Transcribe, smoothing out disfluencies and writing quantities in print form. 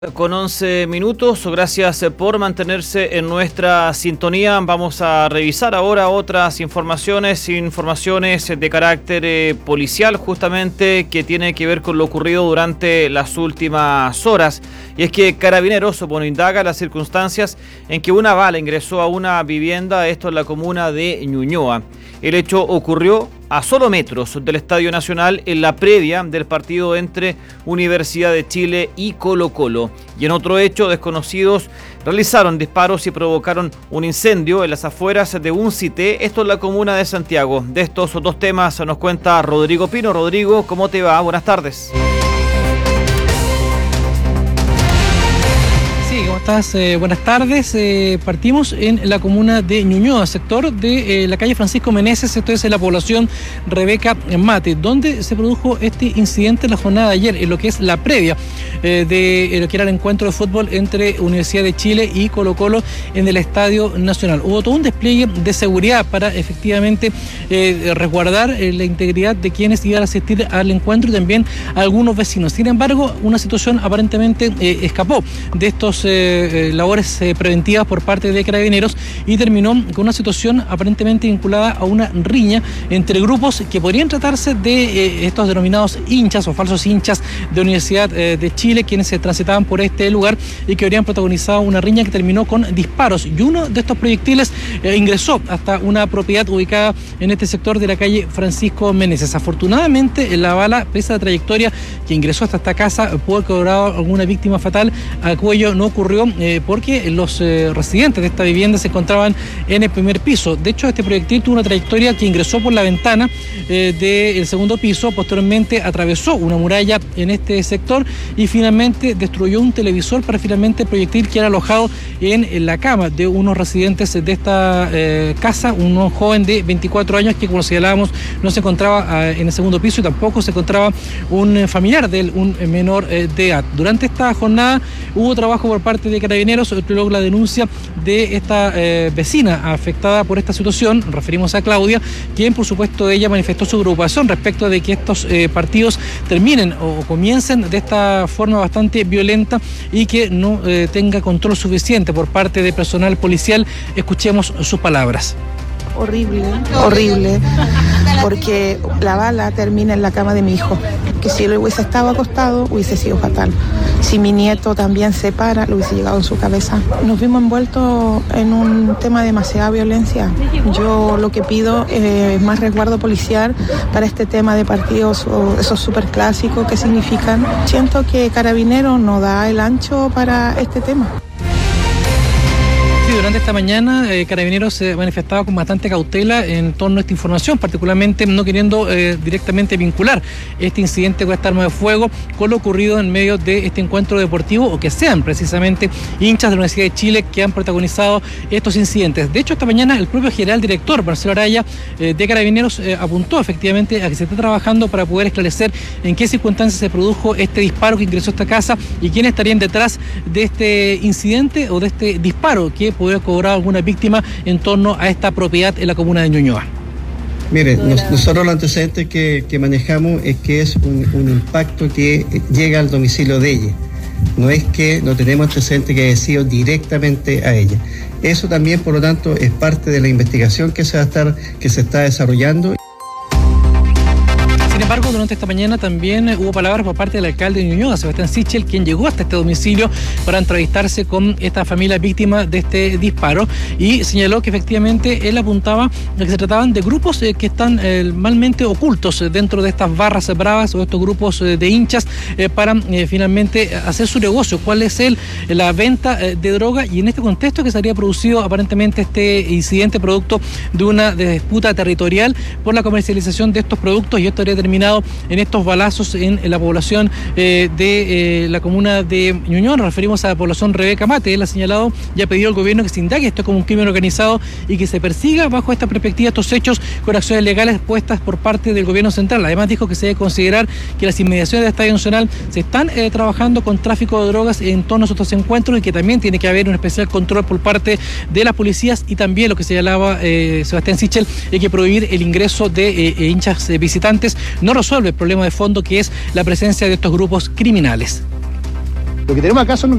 Con 11 minutos, gracias por mantenerse en nuestra sintonía. Vamos a revisar ahora otras informaciones de carácter policial, justamente que tiene que ver con lo ocurrido durante las últimas horas. Y es que Carabineros, indaga las circunstancias en que una bala ingresó a una vivienda, esto en la comuna de Ñuñoa. El hecho ocurrió a solo metros del Estadio Nacional en la previa del partido entre Universidad de Chile y Colo-Colo. Y en otro hecho, desconocidos realizaron disparos y provocaron un incendio en las afueras de un CITE, esto en la comuna de Santiago. De estos dos temas nos cuenta Rodrigo Pino. Rodrigo, ¿cómo te va? Buenas tardes. ¿Cómo estás? Buenas tardes. Partimos en la comuna de Ñuñoa, sector de la calle Francisco Meneses, esto es en la población Rebeca Mate, donde se produjo este incidente en la jornada de ayer, en lo que es la previa de lo que era el encuentro de fútbol entre Universidad de Chile y Colo-Colo en el Estadio Nacional. Hubo todo un despliegue de seguridad para efectivamente resguardar la integridad de quienes iban a asistir al encuentro y también a algunos vecinos. Sin embargo, una situación aparentemente escapó de estos labores preventivas por parte de Carabineros y terminó con una situación aparentemente vinculada a una riña entre grupos que podrían tratarse de estos denominados hinchas o falsos hinchas de Universidad de Chile, quienes se transitaban por este lugar y que habrían protagonizado una riña que terminó con disparos, y uno de estos proyectiles ingresó hasta una propiedad ubicada en este sector de la calle Francisco Meneses. Afortunadamente, la bala, pese a la trayectoria que ingresó hasta esta casa, pudo haber cobrado alguna víctima fatal, a cuello no ocurrió porque los residentes de esta vivienda se encontraban en el primer piso. De hecho, este proyectil tuvo una trayectoria que ingresó por la ventana del segundo piso, posteriormente atravesó una muralla en este sector y finalmente destruyó un televisor para finalmente el proyectil que era alojado en la cama de unos residentes de esta casa, un joven de 24 años que, como señalábamos, no se encontraba en el segundo piso y tampoco se encontraba un familiar de él, un menor de edad. Durante esta jornada hubo trabajo por parte de Carabineros, luego la denuncia de esta vecina afectada por esta situación, referimos a Claudia, quien por supuesto ella manifestó su preocupación respecto de que estos partidos terminen o comiencen de esta forma bastante violenta y que no tenga control suficiente por parte de personal policial. Escuchemos sus palabras. Horrible, porque la bala termina en la cama de mi hijo, que si él hubiese estado acostado hubiese sido fatal. Si mi nieto también se para, lo hubiese llegado en su cabeza. Nos vimos envueltos en un tema de demasiada violencia. Yo lo que pido es más resguardo policial para este tema de partidos, o esos superclásicos que significan. Siento que Carabineros no da el ancho para este tema. Durante esta mañana, Carabineros se manifestaba con bastante cautela en torno a esta información, particularmente no queriendo directamente vincular este incidente con esta arma de fuego con lo ocurrido en medio de este encuentro deportivo, o que sean precisamente hinchas de la Universidad de Chile que han protagonizado estos incidentes. De hecho, esta mañana el propio general director, Marcelo Araya, de Carabineros, apuntó efectivamente a que se está trabajando para poder esclarecer en qué circunstancias se produjo este disparo que ingresó a esta casa y quiénes estarían detrás de este incidente o de este disparo que podría cobrar alguna víctima en torno a esta propiedad en la comuna de Ñuñoa. Mire, nosotros los antecedentes que manejamos es que es un impacto que llega al domicilio de ella. No es que no tenemos antecedentes que haya sido directamente a ella. Eso también, por lo tanto, es parte de la investigación que se está desarrollando. Sin embargo, durante esta mañana también hubo palabras por parte del alcalde de Ñuñoa, Sebastián Sichel, quien llegó hasta este domicilio para entrevistarse con esta familia víctima de este disparo, y señaló que efectivamente él apuntaba a que se trataban de grupos que están malmente ocultos dentro de estas barras bravas o estos grupos de hinchas para finalmente hacer su negocio, cuál es la venta de droga, y en este contexto que se habría producido aparentemente este incidente producto de una disputa territorial por la comercialización de estos productos, y esto habría terminado en estos balazos en la población de la comuna de Ñuñoa. Nos referimos a la población Rebeca Mate. Él ha señalado y ha pedido al gobierno que se indague esto como un crimen organizado y que se persiga bajo esta perspectiva estos hechos con acciones legales puestas por parte del gobierno central. Además dijo que se debe considerar que las inmediaciones del Estadio Nacional se están trabajando con tráfico de drogas en torno a estos encuentros, y que también tiene que haber un especial control por parte de las policías, y también lo que señalaba Sebastián Sichel, hay que prohibir el ingreso de hinchas visitantes. No resuelve el problema de fondo, que es la presencia de estos grupos criminales. Lo que tenemos acá son